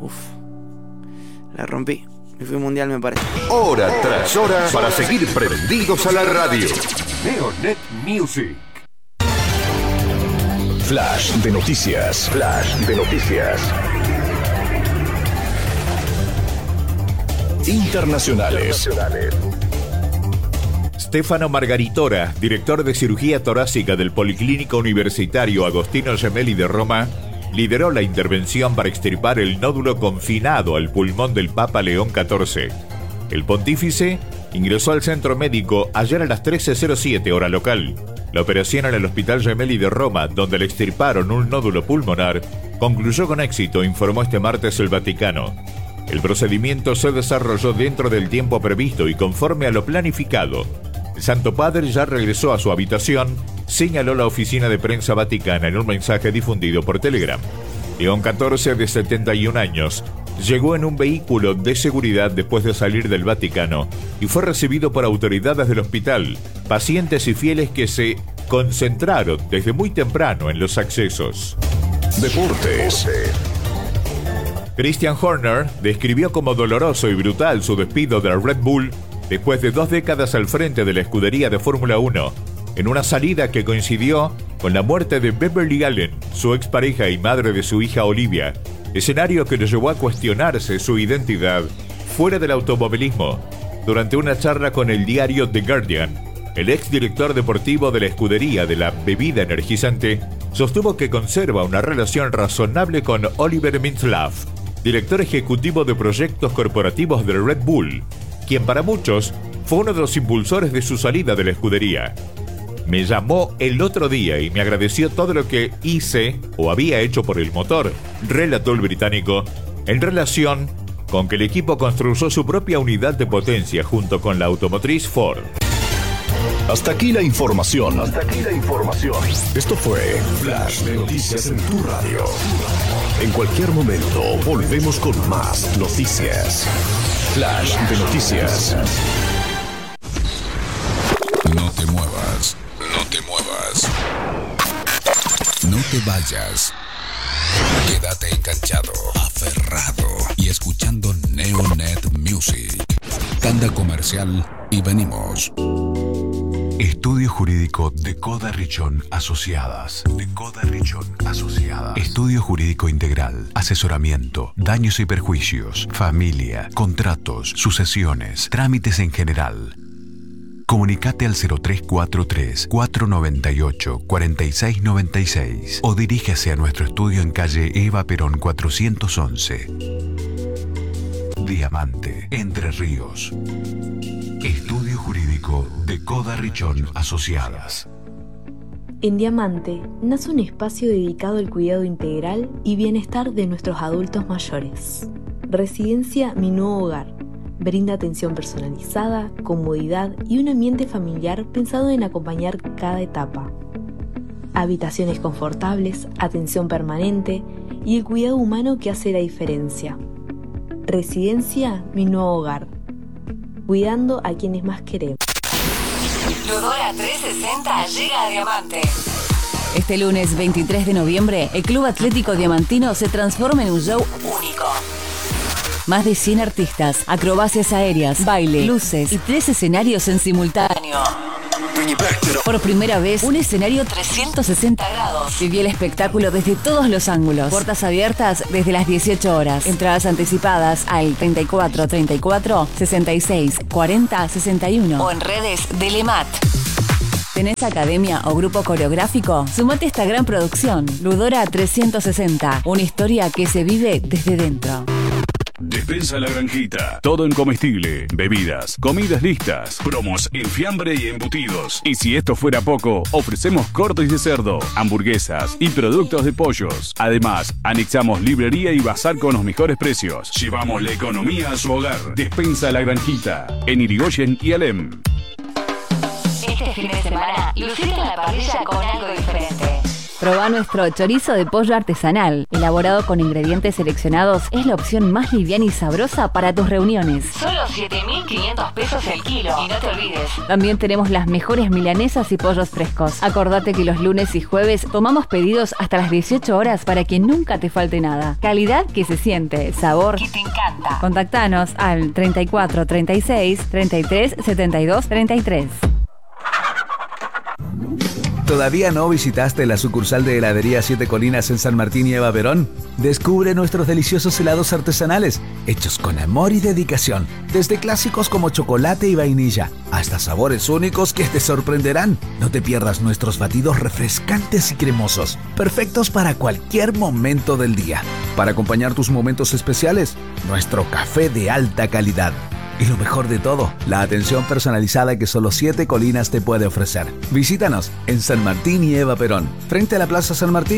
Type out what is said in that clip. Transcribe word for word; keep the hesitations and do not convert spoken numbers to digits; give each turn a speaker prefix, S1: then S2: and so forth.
S1: Uf. La rompí. Me fui mundial, me parece.
S2: Hora tras hora para seguir prendidos a la radio. Neonet Music.
S3: Flash de noticias. Flash de noticias. Internacionales.
S4: Stefano Margaritora, director de cirugía torácica del Policlínico Universitario Agostino Gemelli de Roma, lideró la intervención para extirpar el nódulo confinado al pulmón del Papa León catorce. El pontífice ingresó al centro médico ayer a las trece cero siete hora local. La operación en el Hospital Gemelli de Roma, donde le extirparon un nódulo pulmonar, concluyó con éxito, informó este martes el Vaticano. El procedimiento se desarrolló dentro del tiempo previsto y conforme a lo planificado. El Santo Padre ya regresó a su habitación, señaló la oficina de prensa vaticana en un mensaje difundido por Telegram. León catorce, de setenta y un años, llegó en un vehículo de seguridad después de salir del Vaticano y fue recibido por autoridades del hospital, pacientes y fieles que se concentraron desde muy temprano en los accesos.
S3: Deportes.
S4: Christian Horner describió como doloroso y brutal su despido de Red Bull después de dos décadas al frente de la escudería de Fórmula uno, en una salida que coincidió con la muerte de Beverly Allen, su expareja y madre de su hija Olivia, escenario que lo llevó a cuestionarse su identidad fuera del automovilismo. Durante una charla con el diario The Guardian, el exdirector deportivo de la escudería de la bebida energizante sostuvo que conserva una relación razonable con Oliver Mintzlaff, director ejecutivo de proyectos corporativos de Red Bull, quien para muchos fue uno de los impulsores de su salida de la escudería. Me llamó el otro día y me agradeció todo lo que hice o había hecho por el motor, relató el británico, en relación con que el equipo construyó su propia unidad de potencia junto con la automotriz Ford.
S3: Hasta aquí la información. Hasta aquí la información. Esto fue Flash de Noticias en tu radio. En cualquier momento volvemos con más noticias. Flash de Noticias.
S5: No te muevas. No te muevas. No te vayas. Quédate enganchado, aferrado y escuchando Neonet Music. Tanda comercial y venimos.
S6: Estudio Jurídico de Coda Richón Asociadas. De Coda Richón Asociadas. Estudio Jurídico Integral. Asesoramiento. Daños y perjuicios. Familia. Contratos. Sucesiones. Trámites en general. Comunicate al cero tres cuatro tres, cuatro nueve ocho, cuatro seis nueve seis o dirígase a nuestro estudio en calle Eva Perón cuatrocientos once. Diamante, Entre Ríos. Estudio Jurídico de Coda Richón Asociadas.
S7: En Diamante nace un espacio dedicado al cuidado integral y bienestar de nuestros adultos mayores. Residencia Mi Nuevo Hogar. Brinda atención personalizada, comodidad y un ambiente familiar pensado en acompañar cada etapa. Habitaciones confortables, atención permanente y el cuidado humano que hace la diferencia. Residencia Mi Nuevo Hogar. Cuidando a quienes más queremos.
S8: Ludora trescientos sesenta llega a Diamante. Este lunes veintitrés de noviembre, el Club Atlético Diamantino se transforma en un show único. Más de cien artistas, acrobacias aéreas, baile, luces y tres escenarios en simultáneo. Por primera vez, un escenario trescientos sesenta grados. Viví el espectáculo desde todos los ángulos. Puertas abiertas desde las dieciocho horas. Entradas anticipadas al treinta y cuatro, treinta y cuatro, sesenta y seis, cuarenta, sesenta y uno o en redes de Lemat. ¿Tenés academia o grupo coreográfico? Sumate a esta gran producción. Ludora trescientos sesenta. Una historia que se vive desde dentro.
S3: Despensa La Granjita. Todo en comestible, bebidas, comidas listas, promos en fiambre y embutidos. Y si esto fuera poco, ofrecemos cortes de cerdo, hamburguesas y productos de pollos. Además, anexamos librería y bazar con los mejores precios. Llevamos la economía a su hogar. Despensa La Granjita. En Irigoyen y Alem.
S8: Este fin de semana, lucete en la parrilla con algo diferente. Probá nuestro chorizo de pollo artesanal. Elaborado con ingredientes seleccionados, es la opción más liviana y sabrosa para tus reuniones. Solo siete mil quinientos pesos el kilo. Y no te olvides, también tenemos las mejores milanesas y pollos frescos. Acordate que los lunes y jueves tomamos pedidos hasta las dieciocho horas para que nunca te falte nada. Calidad que se siente, sabor que te encanta. Contactanos al treinta y cuatro, treinta y seis, treinta y tres, setenta y dos, treinta y tres.
S9: ¿Todavía no visitaste la sucursal de heladería Siete Colinas en San Martín y Eva Perón? Descubre nuestros deliciosos helados artesanales, hechos con amor y dedicación, desde clásicos como chocolate y vainilla, hasta sabores únicos que te sorprenderán. No te pierdas nuestros batidos refrescantes y cremosos, perfectos para cualquier momento del día. Para acompañar tus momentos especiales, nuestro café de alta calidad. Y lo mejor de todo, la atención personalizada que solo Siete Colinas te puede ofrecer. Visítanos en San Martín y Eva Perón, frente a la Plaza San Martín.